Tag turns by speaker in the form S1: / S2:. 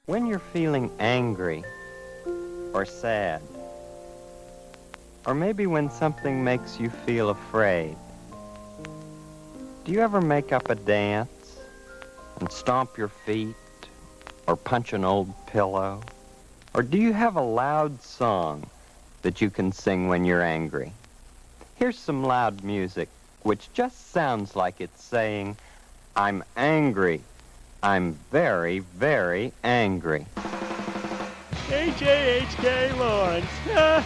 S1: When you're feeling angry or sad, or maybe when something makes you feel afraid, do you ever make up a dance and stomp your feet or punch an old pillow? Or do you have a loud song that you can sing when you're angry? Here's some loud music which just sounds like it's saying, I'm angry. I'm very, very angry.
S2: H.A.H.K. Lawrence.